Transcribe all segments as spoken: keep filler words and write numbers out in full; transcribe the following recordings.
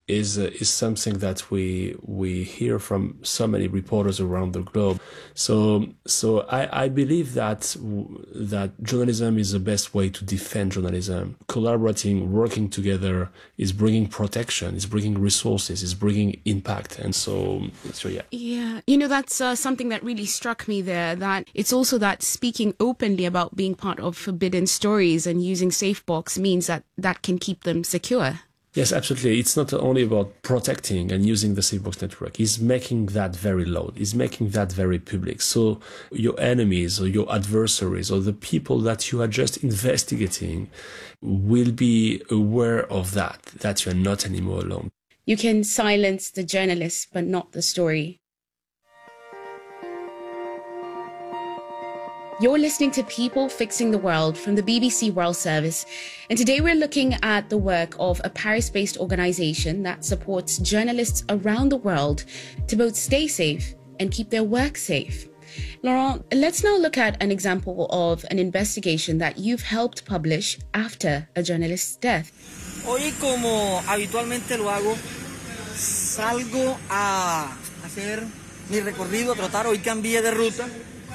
is uh, is something that we we hear from so many reporters around the globe. So so I, I believe that that journalism is the best way to defend journalism. Collaborating, working together is bringing protection, is bringing resources, is bringing impact, and so so yeah. Yeah, you know, that's uh, something that really struck me there. That it's also that speaking openly about being part of forbidden stories and using SafeBox means that that can keep them secure. Yes, absolutely. It's not only about protecting and using the SafeBox network. It's making that very loud. It's making that very public. So your enemies or your adversaries or the people that you are just investigating will be aware of that, that you're not anymore alone. You can silence the journalist, but not the story. You're listening to People Fixing the World from the B B C World Service. And today we're looking at the work of a Paris-based organization that supports journalists around the world to both stay safe and keep their work safe. Laurent, let's now look at an example of an investigation that you've helped publish after a journalist's death. Hoy, como habitualmente lo hago, salgo a hacer mi recorrido, a trotar. Hoy cambié de ruta.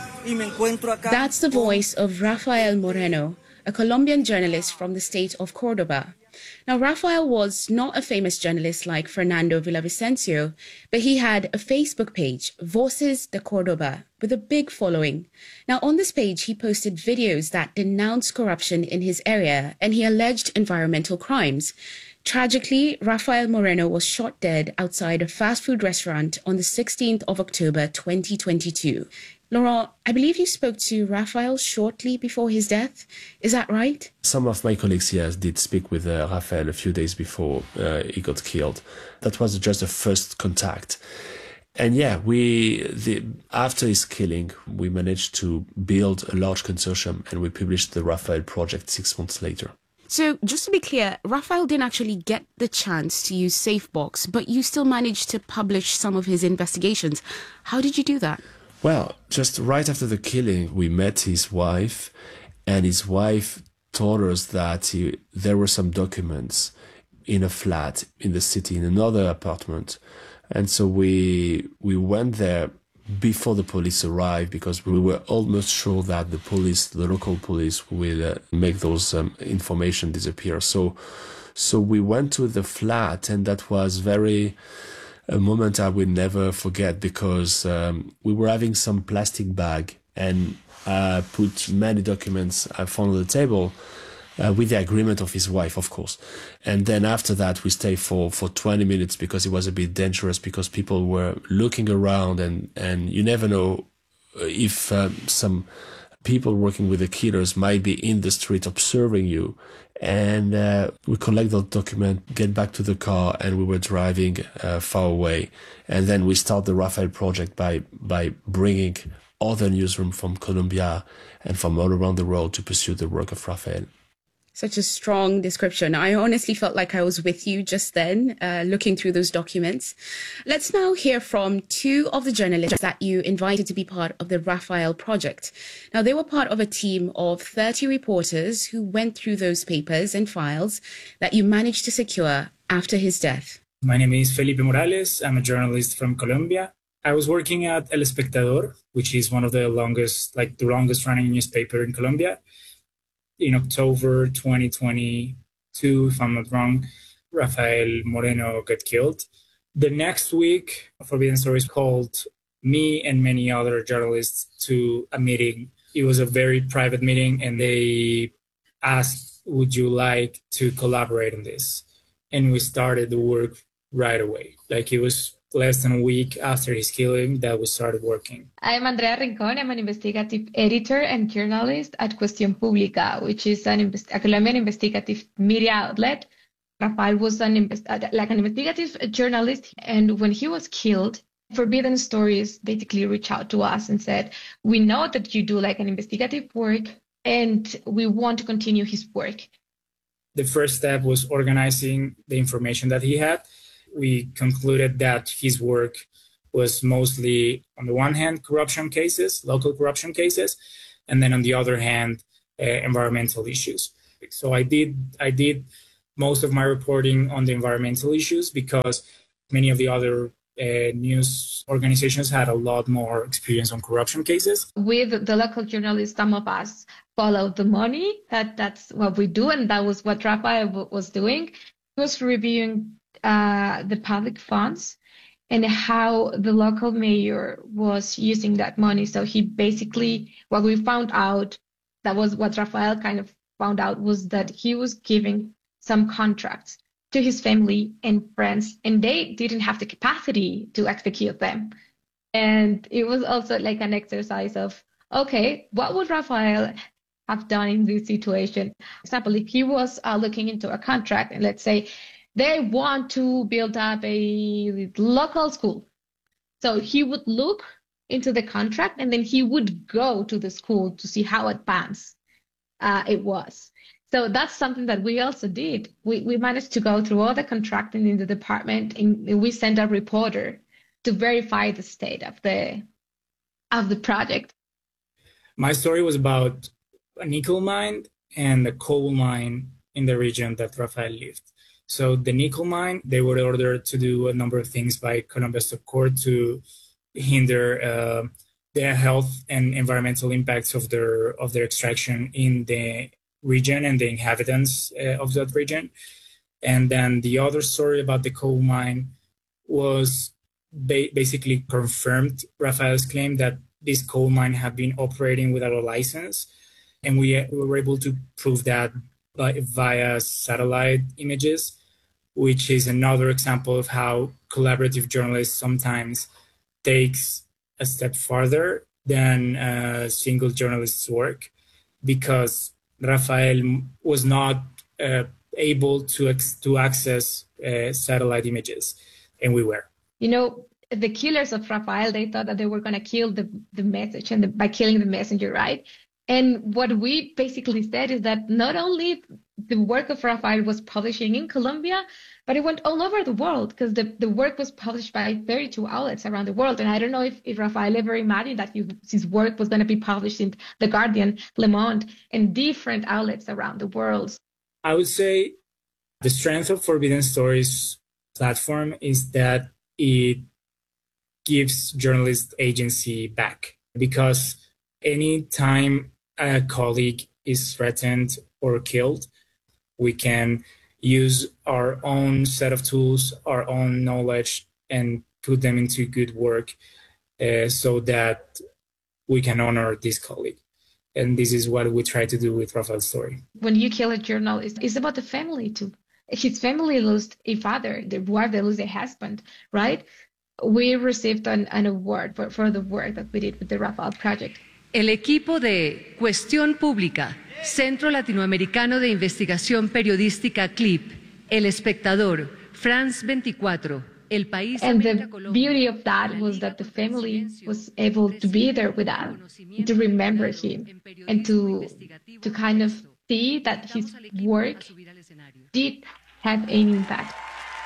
That's the voice of Rafael Moreno, a Colombian journalist from the state of Cordoba. Now, Rafael was not a famous journalist like Fernando Villavicencio, but he had a Facebook page, Voces de Cordoba, with a big following. Now, on this page, he posted videos that denounced corruption in his area, and he alleged environmental crimes. Tragically, Rafael Moreno was shot dead outside a fast food restaurant on the sixteenth of October, twenty twenty-two. Laurent, I believe you spoke to Rafael shortly before his death. Is that right? Some of my colleagues, yes, did speak with uh, Rafael a few days before uh, he got killed. That was just a first contact. And yeah, we the, after his killing, we managed to build a large consortium and we published the Rafael project six months later. So just to be clear, Rafael didn't actually get the chance to use SafeBox, but you still managed to publish some of his investigations. How did you do that? Well, just right after the killing, we met his wife, and his wife told us that he, there were some documents in a flat in the city, in another apartment. And so we we went there before the police arrived because we were almost sure that the police, the local police, will uh, make those um, information disappear. So, so we went to the flat, and that was very... a moment I will never forget because um, we were having some plastic bag and I uh, put many documents I found on the table uh, with the agreement of his wife, of course. And then after that, we stayed for, for twenty minutes because it was a bit dangerous because people were looking around and, and you never know if um, some people working with the killers might be in the street observing you. And uh, we collect the document, get back to the car, and we were driving uh, far away. And then we start the Rafael project by by bringing other newsrooms from Colombia and from all around the world to pursue the work of Rafael. Such a strong description. I honestly felt like I was with you just then, uh, looking through those documents. Let's now hear from two of the journalists that you invited to be part of the Rafael project. Now, they were part of a team of thirty reporters who went through those papers and files that you managed to secure after his death. My name is Felipe Morales. I'm a journalist from Colombia. I was working at El Espectador, which is one of the longest, like the longest running newspaper in Colombia. In October twenty twenty-two, if I'm not wrong, Rafael Moreno got killed. The next week, Forbidden Stories called me and many other journalists to a meeting. It was a very private meeting, and they asked, would you like to collaborate on this? And we started the work right away. Like it was less than a week after his killing that we started working. I'm Andrea Rincon. I'm an investigative editor and journalist at Cuestión Pública, which is an invest- a Colombian investigative media outlet. Rafael was an invest- like an investigative journalist, and when he was killed, Forbidden Stories basically reached out to us and said, we know that you do like an investigative work, and we want to continue his work. The first step was organizing the information that he had. We concluded that his work was mostly, on the one hand, corruption cases, local corruption cases, and then on the other hand, uh, environmental issues. So I did, I did most of my reporting on the environmental issues because many of the other uh, news organizations had a lot more experience on corruption cases. With the local journalists, some of us follow the money. That that's what we do, and that was what Rafael w- was doing. He was reviewing uh, the public funds and how the local mayor was using that money. So he basically, what we found out, that was what Rafael kind of found out, was that he was giving some contracts to his family and friends, and they didn't have the capacity to execute them. And it was also like an exercise of, okay, what would Rafael have done in this situation? For example, if he was uh, looking into a contract, and let's say they want to build up a local school. So he would look into the contract, and then he would go to the school to see how advanced uh, it was. So that's something that we also did. We we managed to go through all the contracting in the department, and we sent a reporter to verify the state of the of the project. My story was about a nickel mine and a coal mine in the region that Rafael lived. So the nickel mine, they were ordered to do a number of things by Colombia Stock Court to hinder uh, the health and environmental impacts of their of their extraction in the region and the inhabitants uh, of that region. And then the other story about the coal mine was ba- basically confirmed Rafael's claim that this coal mine had been operating without a license. And we, we were able to prove that by, via satellite images, which is another example of how collaborative journalists sometimes takes a step farther than a single journalist's work, because Rafael was not uh, able to ex- to access uh, satellite images, and we were. You know, the killers of Rafael, they thought that they were going to kill the, the message, and the, by killing the messenger, right? And what we basically said is that not only the work of Rafael was publishing in Colombia, but it went all over the world, because the, the work was published by thirty-two outlets around the world. And I don't know if, if Rafael ever imagined that he, his work was going to be published in The Guardian, Le Monde, and different outlets around the world. I would say the strength of Forbidden Stories platform is that it gives journalists agency back, because any time a colleague is threatened or killed, we can use our own set of tools, our own knowledge, and put them into good work uh, so that we can honor this colleague. And this is what we try to do with Rafael's story. When you kill a journalist, it's about the family too. His family lost a father, the wife they lost a husband, right? We received an, an award for, for the work that we did with the Rafael Project. El equipo de Cuestión Pública, Centro Latinoamericano de Investigación Periodística C L I P, El Espectador, France veinticuatro, El País and América the Colombia, beauty of that was that the family was able to be there with us, to remember him, and to to kind of see that his work did have an impact.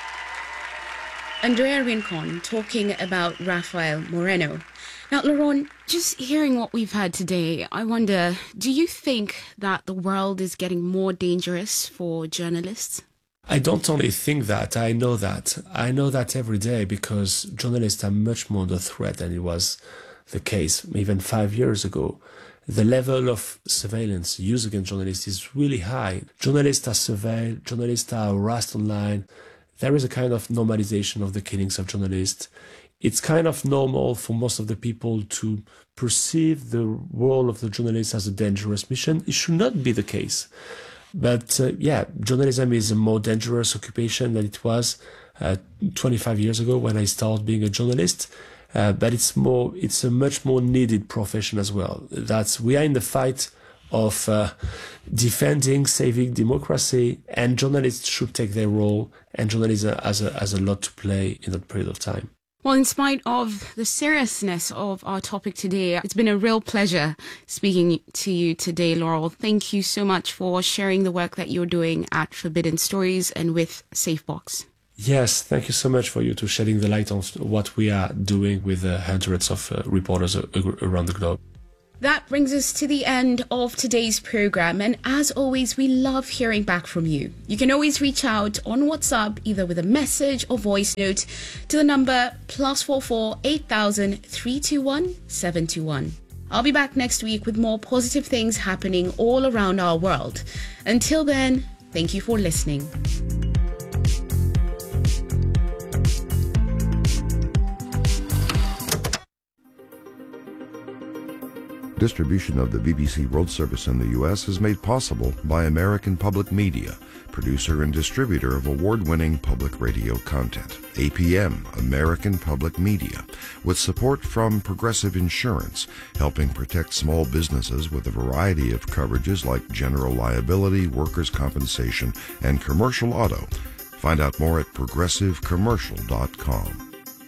Andrea Rincon talking about Rafael Moreno. Now, Laurent, just hearing what we've heard today, I wonder, do you think that the world is getting more dangerous for journalists? I don't only think that, I know that. I know that every day, because journalists are much more under threat than it was the case even five years ago. The level of surveillance used against journalists is really high. Journalists are surveilled, journalists are harassed online. There is a kind of normalization of the killings of journalists. It's kind of normal for most of the people to perceive the role of the journalist as a dangerous mission. It should not be the case. But uh, yeah, journalism is a more dangerous occupation than it was uh, twenty-five years ago when I started being a journalist. Uh, but it's more, it's a much more needed profession as well. That's, we are in the fight of uh, defending, saving democracy, and journalists should take their role, and journalism has a, has a lot to play in that period of time. Well, in spite of the seriousness of our topic today, it's been a real pleasure speaking to you today, Laurel. Thank you so much for sharing the work that you're doing at Forbidden Stories and with SafeBox. Yes, thank you so much for you to shedding the light on what we are doing with uh, hundreds of uh, reporters uh, around the globe. That brings us to the end of today's program, and as always, we love hearing back from you. You can always reach out on WhatsApp, either with a message or voice note, to the number plus four four eight thousand three two one seven two one. I'll be back next week with more positive things happening all around our world. Until then, thank you for listening. Distribution of the B B C World Service in the U S is made possible by American Public Media, producer and distributor of award-winning public radio content. A P M, American Public Media, with support from Progressive Insurance, helping protect small businesses with a variety of coverages like general liability, workers' compensation, and commercial auto. Find out more at progressive commercial dot com.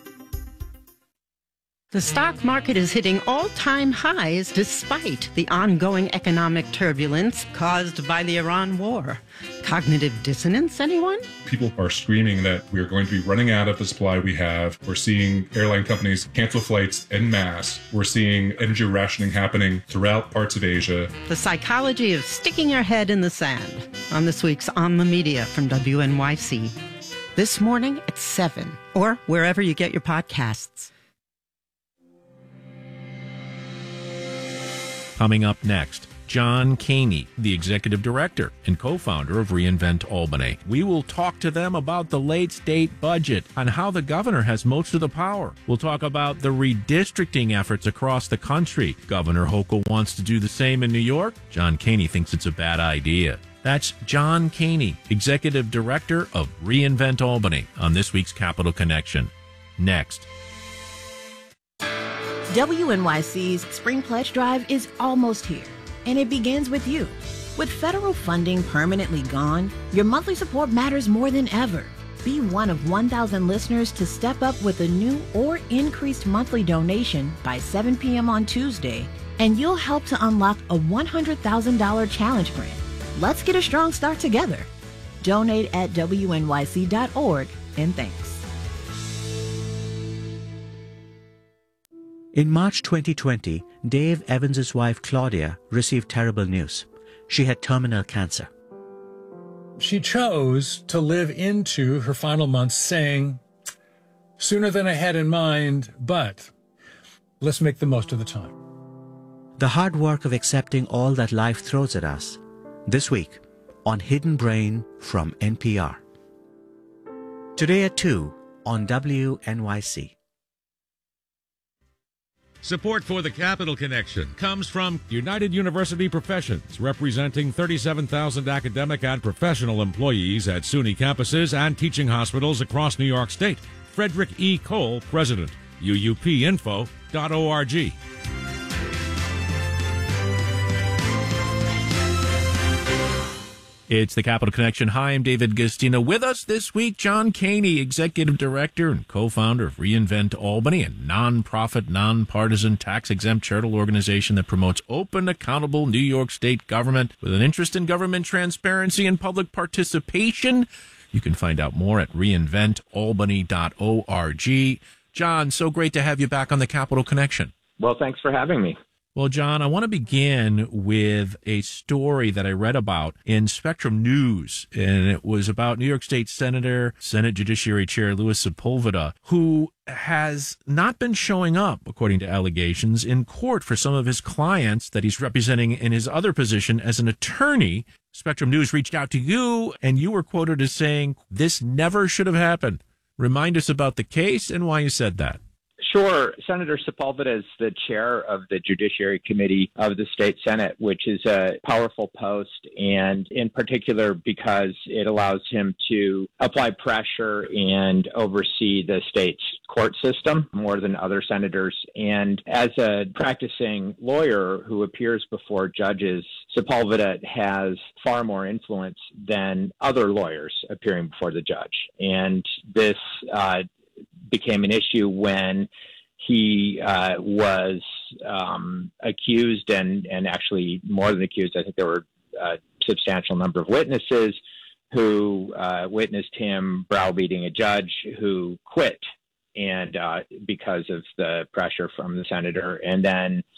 The stock market is hitting all-time highs despite the ongoing economic turbulence caused by the Iran war. Cognitive dissonance, anyone? People are screaming that we are going to be running out of the supply we have. We're seeing airline companies cancel flights en masse. We're seeing energy rationing happening throughout parts of Asia. The psychology of sticking your head in the sand on this week's On the Media from W N Y C. This morning at seven, or wherever you get your podcasts. Coming up next, John Caney, the executive director and co-founder of reInvent Albany. We will talk to them about the late state budget and how the governor has most of the power. We'll talk about the redistricting efforts across the country. Governor Hochul wants to do the same in New York. John Caney thinks it's a bad idea. That's John Caney, executive director of reInvent Albany, on this week's Capital Connection. Next. W N Y C's Spring Pledge Drive is almost here, and it begins with you. With federal funding permanently gone, your monthly support matters more than ever. Be one of one thousand listeners to step up with a new or increased monthly donation by seven p.m. on Tuesday, and you'll help to unlock a one hundred thousand dollars challenge grant. Let's get a strong start together. Donate at W N Y C dot org, and thanks. In March twenty twenty, Dave Evans' wife Claudia received terrible news. She had terminal cancer. She chose to live into her final months saying, sooner than I had in mind, but let's make the most of the time. The hard work of accepting all that life throws at us. This week on Hidden Brain from N P R. Today at two on W N Y C. Support for the Capital Connection comes from United University Professions, representing thirty-seven thousand academic and professional employees at SUNY campuses and teaching hospitals across New York State. Frederick E. Cole, President. U U P info dot org. It's the Capital Connection. Hi, I'm David Gastina. With us this week, John Caney, executive director and co-founder of reInvent Albany, a nonprofit, nonpartisan, tax-exempt charitable organization that promotes open, accountable New York State government with an interest in government transparency and public participation. You can find out more at reinvent albany dot org. John, so great to have you back on the Capital Connection. Well, thanks for having me. Well, John, I want to begin with a story that I read about in Spectrum News, and it was about New York State Senator, Senate Judiciary Chair Louis Sepulveda, who has not been showing up, according to allegations, in court for some of his clients that he's representing in his other position as an attorney. Spectrum News reached out to you, and you were quoted as saying, "This never should have happened." Remind us about the case and why you said that. Sure. Senator Sepulveda is the chair of the Judiciary Committee of the State Senate, which is a powerful post, and in particular because it allows him to apply pressure and oversee the state's court system more than other senators. And as a practicing lawyer who appears before judges, Sepulveda has far more influence than other lawyers appearing before the judge. And this uh, became an issue when he uh, was um, accused and, and actually more than accused. I think there were a substantial number of witnesses who uh, witnessed him browbeating a judge who quit and uh, because of the pressure from the senator. And then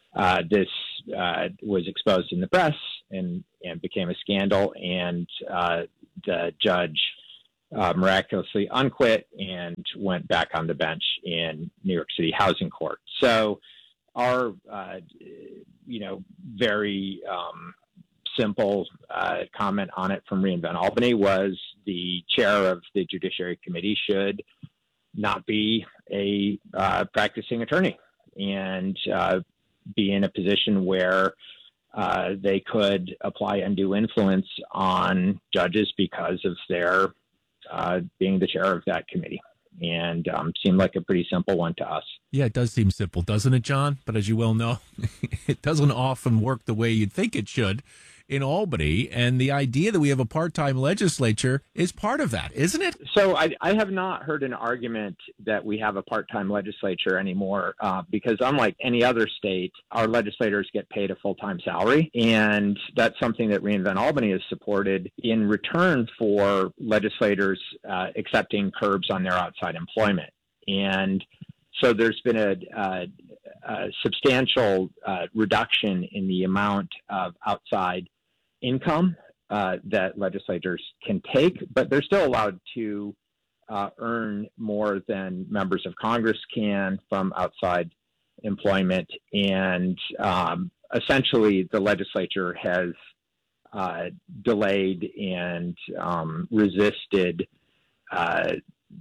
uh, this uh, was exposed in the press and, and became a scandal, and uh, the judge uh, miraculously unquit and went back on the bench in New York City Housing Court. So our, uh, you know, very um, simple uh, comment on it from Reinvent Albany was the chair of the Judiciary Committee should not be a uh, practicing attorney and uh, be in a position where uh, they could apply undue influence on judges because of their uh, being the chair of that committee. And um, seemed like a pretty simple one to us. Yeah, it does seem simple, doesn't it, John? But as you well know, it doesn't often work the way you'd think it should in Albany. And the idea that we have a part-time legislature is part of that, isn't it? So I, I have not heard an argument that we have a part-time legislature anymore, uh, because unlike any other state, our legislators get paid a full-time salary. And that's something that Reinvent Albany has supported in return for legislators uh, accepting curbs on their outside employment. And so there's been a, a, a substantial uh, reduction in the amount of outside income uh, that legislators can take, but they're still allowed to uh, earn more than members of Congress can from outside employment. And um, essentially, the legislature has uh, delayed and um, resisted uh,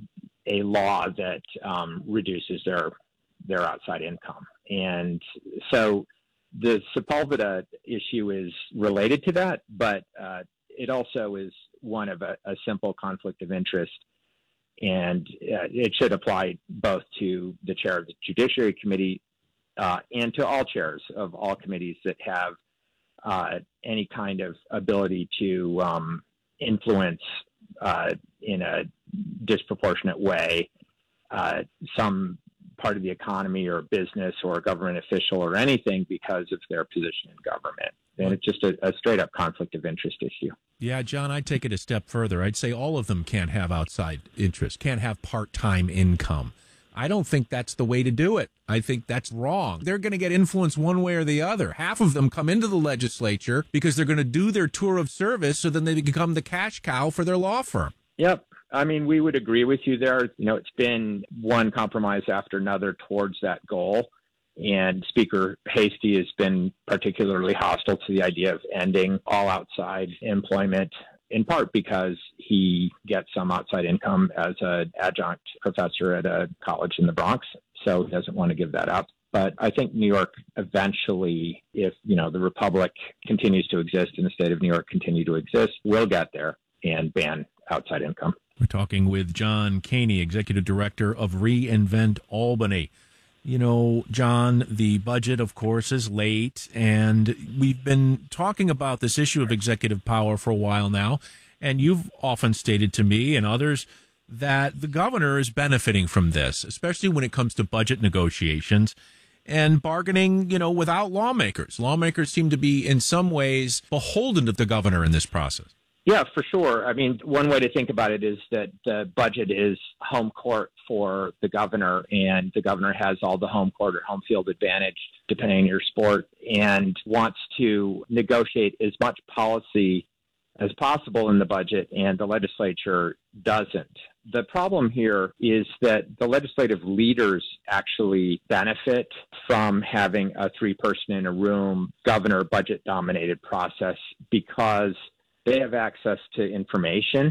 a law that um, reduces their their outside income. And so the Sepulveda issue is related to that, but uh, it also is one of a, a simple conflict of interest. And uh, it should apply both to the chair of the Judiciary Committee uh, and to all chairs of all committees that have uh, any kind of ability to um, influence uh, in a disproportionate way uh, some part of the economy or business or a government official or anything because of their position in government. And it's just a, a straight up conflict of interest issue. Yeah, John, I'd take it a step further. I'd say all of them can't have outside interest, can't have part-time income. I don't think that's the way to do it. I think that's wrong. They're going to get influence one way or the other. Half of them come into the legislature because they're going to do their tour of service so then they become the cash cow for their law firm. Yep. I mean, we would agree with you there. You know, it's been one compromise after another towards that goal. And Speaker Hastie has been particularly hostile to the idea of ending all outside employment, in part because he gets some outside income as an adjunct professor at a college in the Bronx. So he doesn't want to give that up. But I think New York eventually, if, you know, the Republic continues to exist and the state of New York continue to exist, will get there and ban outside income. We're talking with John Caney, Executive Director of Reinvent Albany. You know, John, the budget, of course, is late, and we've been talking about this issue of executive power for a while now, and you've often stated to me and others that the governor is benefiting from this, especially when it comes to budget negotiations and bargaining, you know, without lawmakers. Lawmakers seem to be, in some ways, beholden to the governor in this process. Yeah, for sure. I mean, one way to think about it is that the budget is home court for the governor, and the governor has all the home court or home field advantage, depending on your sport, and wants to negotiate as much policy as possible in the budget, and the legislature doesn't. The problem here is that the legislative leaders actually benefit from having a three-person in a room governor budget-dominated process because they have access to information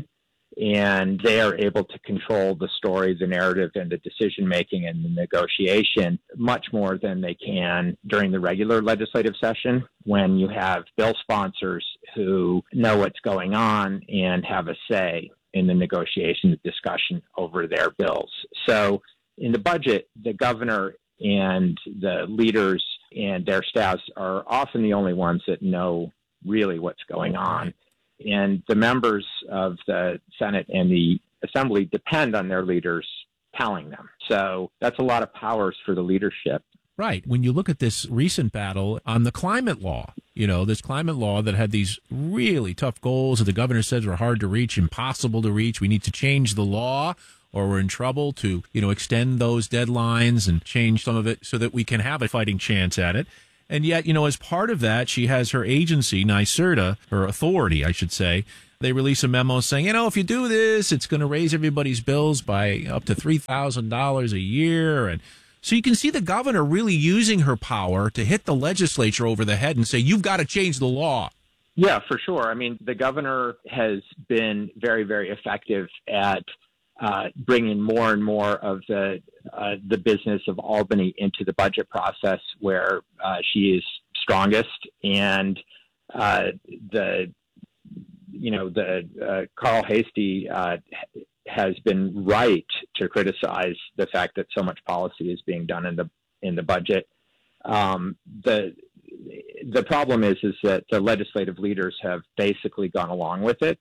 and they are able to control the story, the narrative, and the decision-making and the negotiation much more than they can during the regular legislative session when you have bill sponsors who know what's going on and have a say in the negotiation, the discussion over their bills. So in the budget, the governor and the leaders and their staffs are often the only ones that know really what's going on. And the members of the Senate and the Assembly depend on their leaders telling them. So that's a lot of powers for the leadership. Right. When you look at this recent battle on the climate law, you know, this climate law that had these really tough goals that the governor says were hard to reach, impossible to reach. We need to change the law or we're in trouble to, you know, extend those deadlines and change some of it so that we can have a fighting chance at it. And yet, you know, as part of that, she has her agency, NYSERDA, her authority, I should say. They release a memo saying, you know, if you do this, it's going to raise everybody's bills by up to three thousand dollars a year. And so you can see the governor really using her power to hit the legislature over the head and say, you've got to change the law. Yeah, for sure. I mean, the governor has been very, very effective at uh, bringing more and more of the uh, the business of Albany into the budget process, where uh, she is strongest, and uh, the you know the uh, Carl Heastie uh, has been right to criticize the fact that so much policy is being done in the in the budget. Um, the The problem is, is that the legislative leaders have basically gone along with it.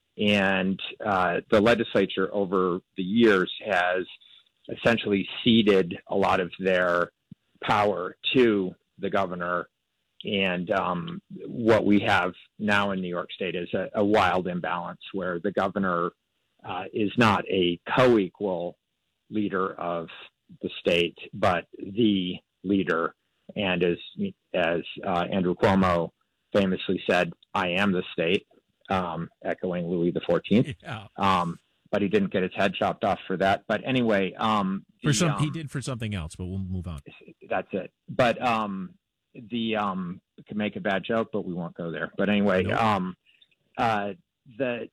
And uh, the legislature over the years has essentially ceded a lot of their power to the governor. And um, what we have now in New York State is a, a wild imbalance where the governor uh, is not a co-equal leader of the state, but the leader. And as as uh, Andrew Cuomo famously said, "I am the state," um, echoing Louis the Fourteenth. Yeah. Um, but he didn't get his head chopped off for that. But anyway, um, For the, some, um, he did for something else, but we'll move on. That's it. But um, the um, can make a bad joke, but we won't go there. But anyway, Nope. um, uh, the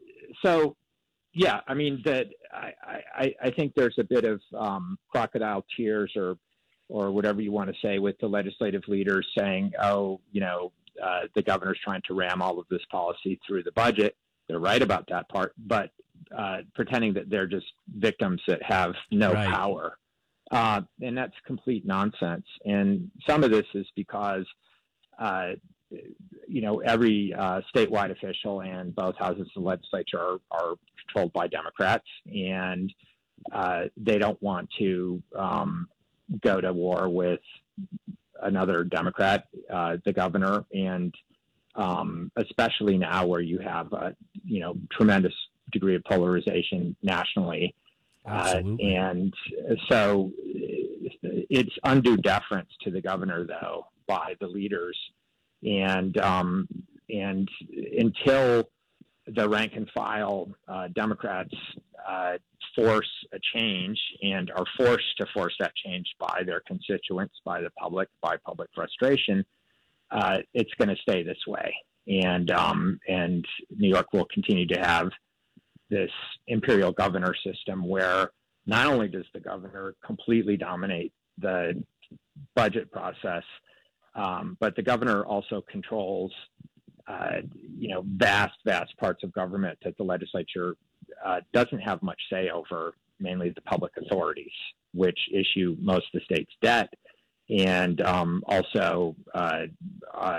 so yeah, I mean that I, I I think there's a bit of um, crocodile tears or. or whatever you want to say, with the legislative leaders saying, oh, you know, uh, the governor's trying to ram all of this policy through the budget. They're right about that part, but uh, pretending that they're just victims that have no Right. power. Uh, and that's complete nonsense. And some of this is because, uh, you know, every uh, statewide official and both houses of the legislature are, are controlled by Democrats, and uh, they don't want to um, go to war with another Democrat, uh, the governor, and um, especially now where you have a you know tremendous degree of polarization nationally, uh, and so it's undue deference to the governor, though, by the leaders, and um, and until the rank and file uh, Democrats uh, force a change and are forced to force that change by their constituents, by the public, by public frustration, uh, it's going to stay this way. And um, and New York will continue to have this imperial governor system where not only does the governor completely dominate the budget process, um, but the governor also controls Uh, you know, vast, vast parts of government that the legislature uh, doesn't have much say over, mainly the public authorities, which issue most of the state's debt, and um, also, uh, uh,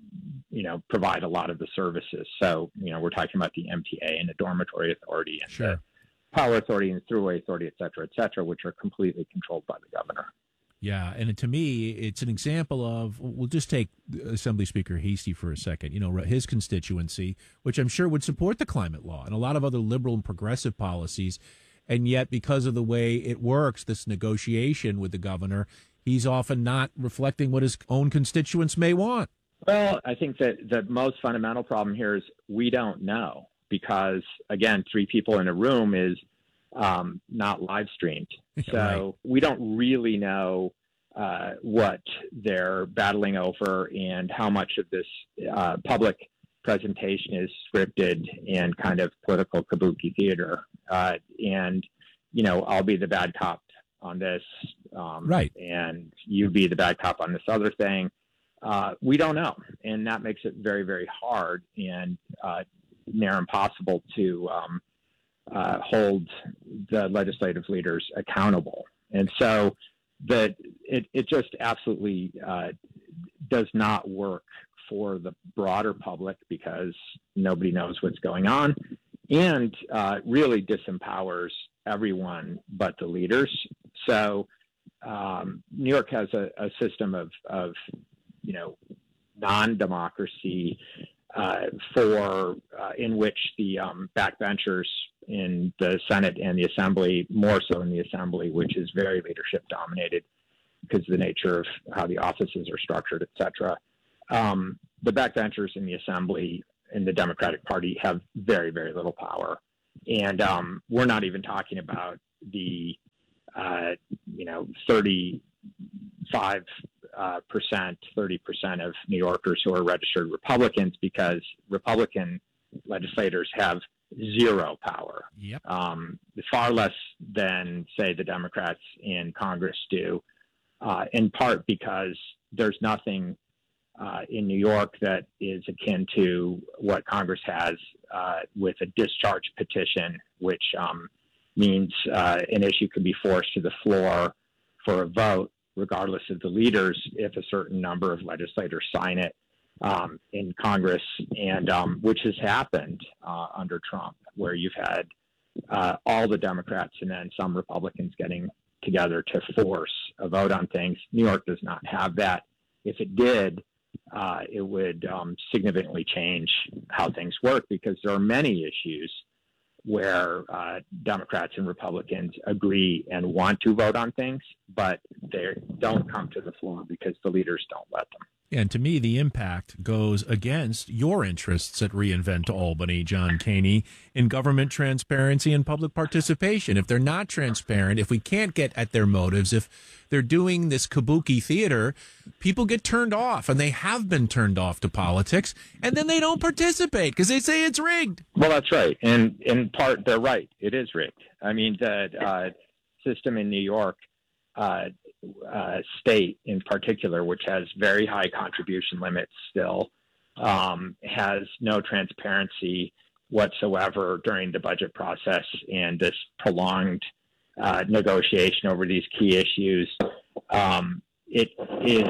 you know, provide a lot of the services. So, you know, we're talking about the M T A and the dormitory authority and Sure. the power authority and thruway authority, et cetera, et cetera, which are completely controlled by the governor. Yeah, and to me, it's an example of, we'll just take Assembly Speaker Heastie for a second, you know, his constituency, which I'm sure would support the climate law and a lot of other liberal and progressive policies, and yet because of the way it works, this negotiation with the governor, he's often not reflecting what his own constituents may want. Well, I think that the most fundamental problem here is we don't know because, again, three people in a room is um, not live streamed. So Right. we don't really know uh, what they're battling over and how much of this uh, public presentation is scripted and kind of political kabuki theater. Uh, and, you know, I'll be the bad cop on this. Um, Right. And you be the bad cop on this other thing. Uh, we don't know. And that makes it very, very hard and uh, near impossible to um, uh, hold the legislative leaders accountable. And so the, it, it just absolutely uh, does not work for the broader public because nobody knows what's going on, and uh, really disempowers everyone but the leaders. So um, New York has a, a system of, of, you know, non-democracy uh, for uh, in which the um, backbenchers in the Senate and the Assembly, more so in the Assembly, which is very leadership dominated, because of the nature of how the offices are structured, et cetera. Um, the backbenchers in the assembly in the Democratic Party have very, very little power. And um, we're not even talking about the, uh, you know, thirty-five percent, thirty percent of New Yorkers who are registered Republicans, because Republican legislators have zero power. Yep. Um, far less than, say, the Democrats in Congress do, uh, in part because there's nothing uh, in New York that is akin to what Congress has uh, with a discharge petition, which um, means uh, an issue can be forced to the floor for a vote, regardless of the leaders, if a certain number of legislators sign it um, in Congress, and um, which has happened uh, under Trump, where you've had uh, all the Democrats and then some Republicans getting together to force a vote on things. New York does not have that. If it did, uh, it would um, significantly change how things work, because there are many issues where uh, Democrats and Republicans agree and want to vote on things, but they don't come to the floor because the leaders don't let them. And to me, the impact goes against your interests at Reinvent Albany, John Caney, in government transparency and public participation. If they're not transparent, if we can't get at their motives, if they're doing this kabuki theater, people get turned off, and they have been turned off to politics, and then they don't participate because they say it's rigged. Well, that's right. And in part, they're right. It is rigged. I mean, the uh, system in New York, uh, Uh, state in particular, which has very high contribution limits still, um, has no transparency whatsoever during the budget process, and this prolonged uh, negotiation over these key issues. Um, it is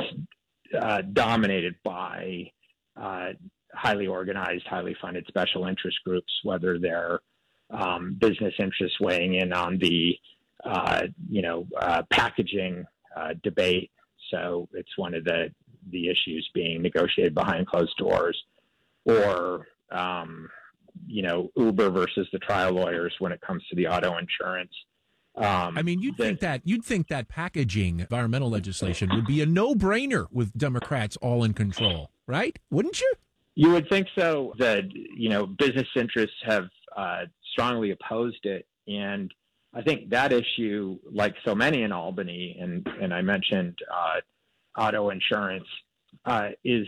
uh, dominated by uh, highly organized, highly funded special interest groups, whether they're um, business interests weighing in on the uh, you know uh, packaging Uh, debate. So it's one of the the issues being negotiated behind closed doors, or um, you know, Uber versus the trial lawyers when it comes to the auto insurance. Um, I mean, you'd the, think that you'd think that packaging environmental legislation would be a no-brainer with Democrats all in control, right? Wouldn't you? You would think so. That, you know, business interests have uh, strongly opposed it, and I think that issue, like so many in Albany, and, and I mentioned uh, auto insurance, uh, is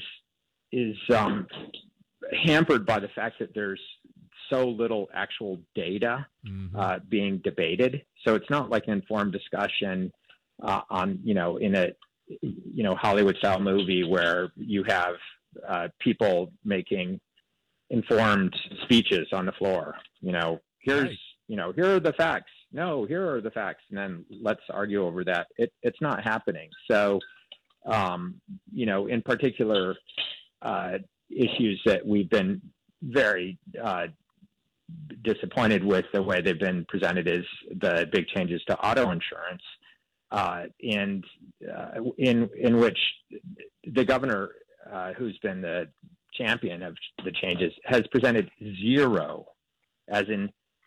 is um, hampered by the fact that there's so little actual data mm-hmm. uh, being debated. So it's not like an informed discussion uh, on, you know, in a, you know, Hollywood style movie where you have uh, people making informed speeches on the floor. You know, here's, right. you know, here are the facts. No, here are the facts, and then let's argue over that. It, it's not happening. So, um, you know, in particular, uh, issues that we've been very uh, disappointed with the way they've been presented is the big changes to auto insurance, uh, and uh, in in which the governor, uh, who's been the champion of the changes, has presented zero, as in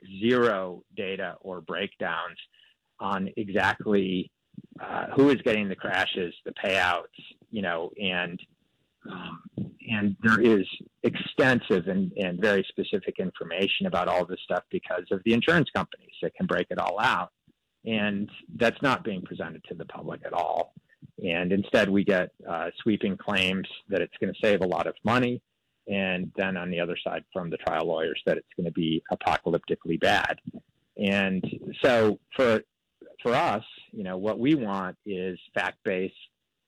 zero data or breakdowns on exactly uh, who is getting the crashes, the payouts, you know, and um, and there is extensive and, and very specific information about all this stuff because of the insurance companies that can break it all out. And that's not being presented to the public at all. And instead we get uh, sweeping claims that it's going to save a lot of money, and then on the other side from the trial lawyers that it's going to be apocalyptically bad. And so for for us, you know, what we want is fact-based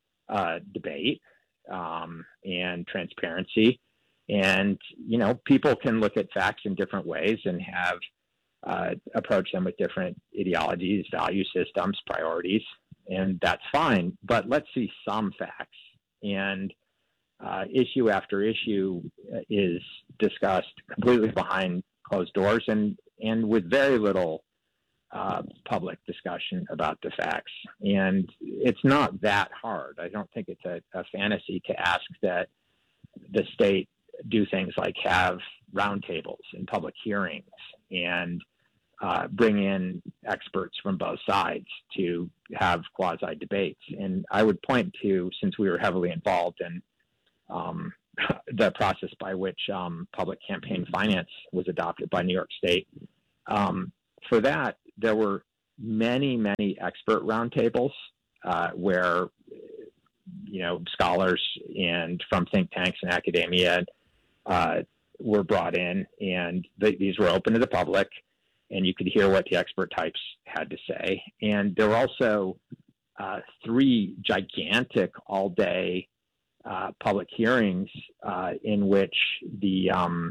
uh, debate um, and transparency. And, you know, people can look at facts in different ways and have uh, approach them with different ideologies, value systems, priorities, and that's fine. But let's see some facts. And Uh, issue after issue is discussed completely behind closed doors and, and with very little uh, public discussion about the facts. And it's not that hard. I don't think it's a, a fantasy to ask that the state do things like have roundtables and public hearings and uh, bring in experts from both sides to have quasi debates. And I would point to, since we were heavily involved in um, the process by which um, public campaign finance was adopted by New York State, um, for that, there were many, many expert roundtables uh, where, you know, scholars and from think tanks and academia uh, were brought in, and th- these were open to the public, and you could hear what the expert types had to say. And there were also uh, three gigantic all-day uh, public hearings uh, in which the um,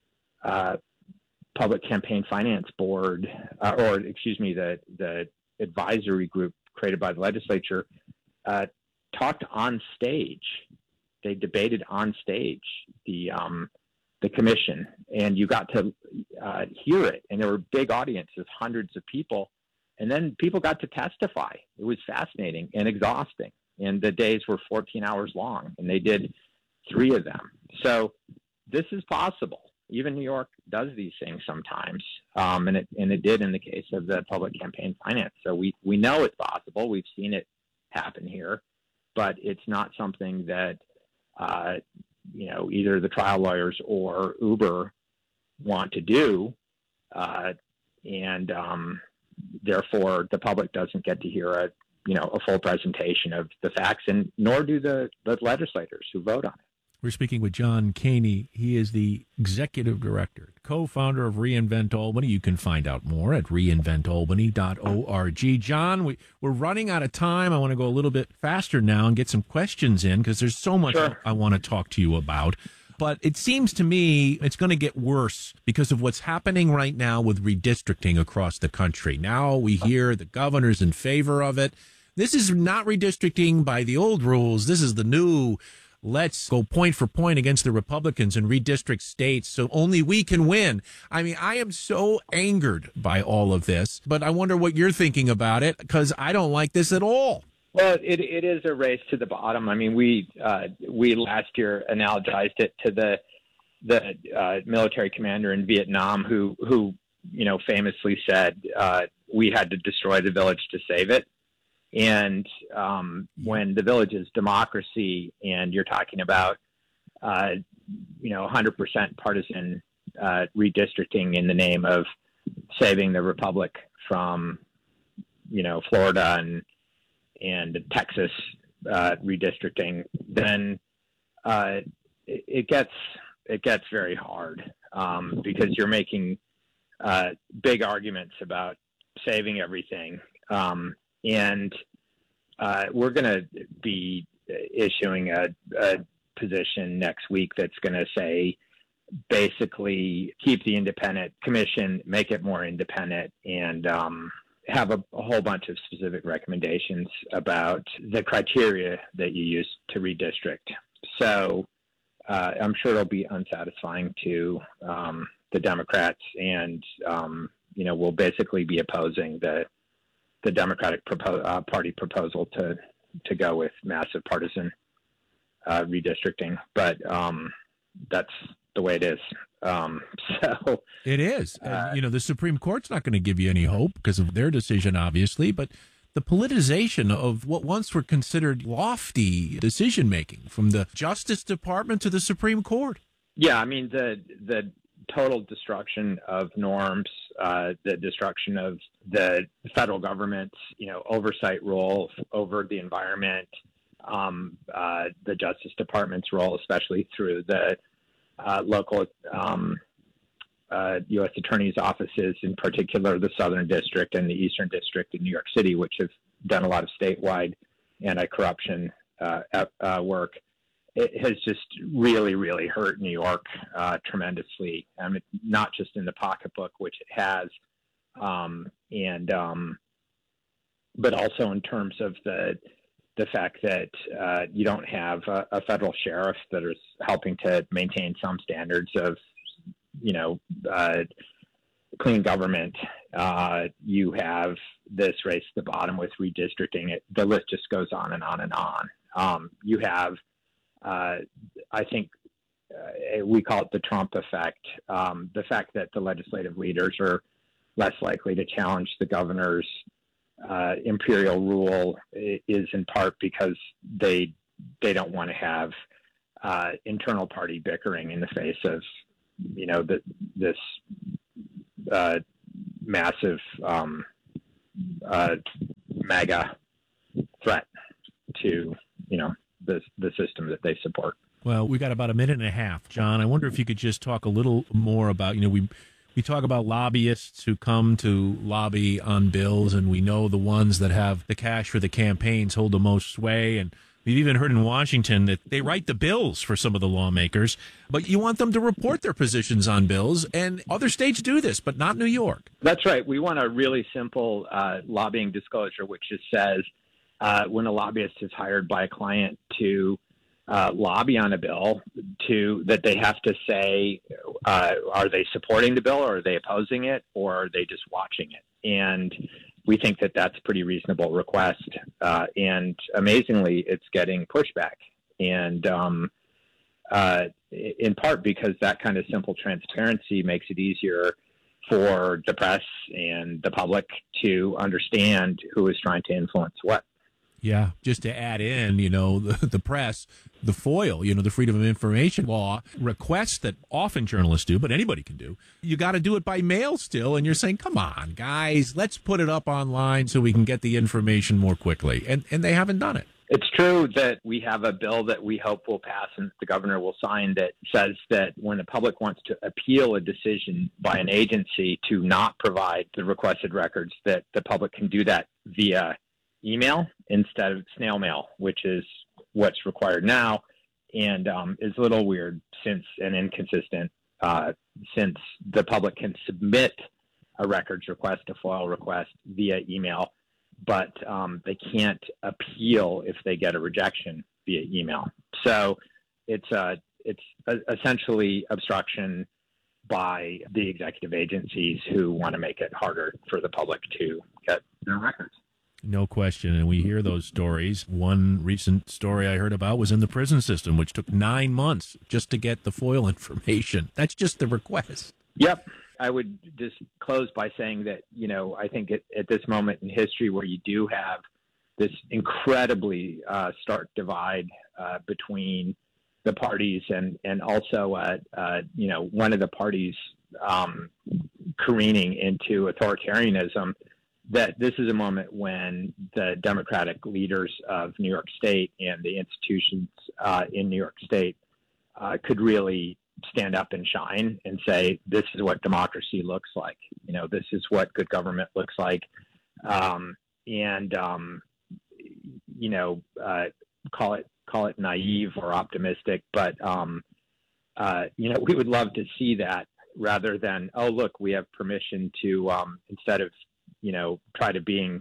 uh, Public Campaign Finance Board, uh, or excuse me, the, the advisory group created by the legislature, uh, talked on stage. They debated on stage the um, the commission, and you got to uh, hear it. And there were big audiences, hundreds of people, and then people got to testify. It was fascinating and exhausting. And the days were fourteen hours long, and they did three of them. So this is possible. Even New York does these things sometimes, um, and it and it did in the case of the public campaign finance. So we we know it's possible. We've seen it happen here, but it's not something that uh, you know either the trial lawyers or Uber want to do, uh, and um, therefore the public doesn't get to hear a you know a full presentation of the facts, and nor do the, the legislators who vote on it. We're speaking with John Caney. He is the executive director, co-founder of reInvent Albany. You can find out more at reinvent albany dot org. John, we, we're running out of time. I want to go a little bit faster now and get some questions in because there's so much sure. I want to talk to you about. But it seems to me it's going to get worse because of what's happening right now with redistricting across the country. Now we hear the governor's in favor of it. This is not redistricting by the old rules. This is the new. Let's go point for point against the Republicans and redistrict states so only we can win. I mean, I am so angered by all of this, but I wonder what you're thinking about it because I don't like this at all. Well, it it is a race to the bottom. I mean, we uh, we last year analogized it to the the uh, military commander in Vietnam who who you know famously said uh, we had to destroy the village to save it. And um, when the village is democracy and you're talking about, uh, you know, one hundred percent partisan uh, redistricting in the name of saving the republic from, you know, Florida and and Texas uh, redistricting, then uh, it, it gets it gets very hard um, because you're making uh, big arguments about saving everything. Um, And uh, we're going to be issuing a, a position next week that's going to say, basically, keep the independent commission, make it more independent, and um, have a, a whole bunch of specific recommendations about the criteria that you use to redistrict. So uh, I'm sure it'll be unsatisfying to um, the Democrats, and um, you know, we'll basically be opposing the the Democratic propo- uh, Party proposal to to go with massive partisan uh, redistricting. But um, that's the way it is. Um, so it is. Uh, and, you know, the Supreme Court's not going to give you any hope because of their decision, obviously. But the politicization of what once were considered lofty decision making, from the Justice Department to the Supreme Court. Yeah, I mean the the total destruction of norms, uh, the destruction of the federal government's, you know, oversight role over the environment, um, uh, the Justice Department's role, especially through the uh, local um, uh, U S attorney's offices, in particular the Southern District and the Eastern District in New York City, which have done a lot of statewide anti-corruption uh, uh, work. It has just really, really hurt New York uh, tremendously. I mean, not just in the pocketbook, which it has, um, and um, but also in terms of the the fact that uh, you don't have a, a federal sheriff that is helping to maintain some standards of, you know, uh, clean government. Uh, you have this race to the bottom with redistricting. It, the list just goes on and on and on. Um, you have Uh, I think uh, we call it the Trump effect. Um, the fact that the legislative leaders are less likely to challenge the governor's uh, imperial rule is in part because they they don't want to have uh, internal party bickering in the face of, you know, the, this uh, massive um, uh, MAGA threat to, you know, the the system that they support. Well, we got about a minute and a half, John. I wonder if you could just talk a little more about, you know, we we talk about lobbyists who come to lobby on bills, and we know the ones that have the cash for the campaigns hold the most sway. And we've even heard in Washington that they write the bills for some of the lawmakers, but you want them to report their positions on bills, and other states do this, but not New York. That's right. We want a really simple uh, lobbying disclosure, which just says uh, when a lobbyist is hired by a client to Uh, lobby on a bill, to that they have to say, uh, are they supporting the bill, or are they opposing it, or are they just watching it? And we think that that's a pretty reasonable request. Uh, and amazingly, it's getting pushback. And um, uh, in part because that kind of simple transparency makes it easier for the press and the public to understand who is trying to influence what. Yeah, just to add in, you know, the, the press, the FOIL, you know, the Freedom of Information Law requests that often journalists do, but anybody can do. You got to do it by mail still, and you're saying, come on, guys, let's put it up online so we can get the information more quickly. And and they haven't done it. It's true that we have a bill that we hope will pass and the governor will sign that says that when the public wants to appeal a decision by an agency to not provide the requested records, that the public can do that via email instead of snail mail, which is what's required now, and um, is a little weird since and inconsistent uh, since the public can submit a records request, a FOIL request via email, but um, they can't appeal if they get a rejection via email. So it's uh, it's essentially obstruction by the executive agencies who want to make it harder for the public to get their records. No question. And we hear those stories. One recent story I heard about was in the prison system, which took nine months just to get the FOIL information. That's just the request. Yep. I would just close by saying that, you know, I think at, at this moment in history where you do have this incredibly uh, stark divide uh, between the parties and, and also, uh, uh, you know, one of the parties um, careening into authoritarianism, that this is a moment when the Democratic leaders of New York State and the institutions uh, in New York State uh, could really stand up and shine and say, this is what democracy looks like. You know, this is what good government looks like. Um, and, um, you know, uh, call it, call it naive or optimistic, but, um, uh, you know, we would love to see that rather than, oh, look, we have permission to, um, instead of, you know, try to being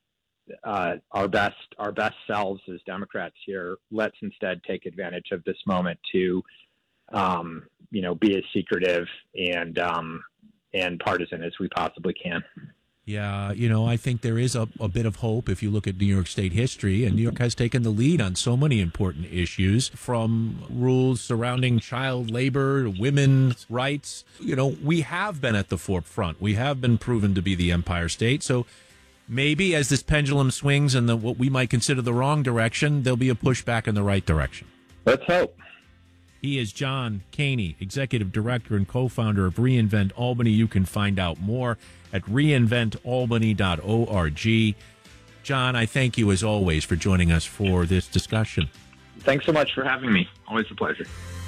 uh, our best, our best selves as Democrats here. Let's instead take advantage of this moment to, um, you know, be as secretive and um, and partisan as we possibly can. Yeah, you know, I think there is a, a bit of hope if you look at New York State history, and New York has taken the lead on so many important issues, from rules surrounding child labor, women's rights. You know, we have been at the forefront. We have been proven to be the Empire State. So maybe as this pendulum swings in the what we might consider the wrong direction, there'll be a pushback in the right direction. Let's hope. He is John Caney, Executive Director and co-founder of reInvent Albany. You can find out more at reinvent albany dot org. John, I thank you as always for joining us for this discussion. Thanks so much for having me. Always a pleasure.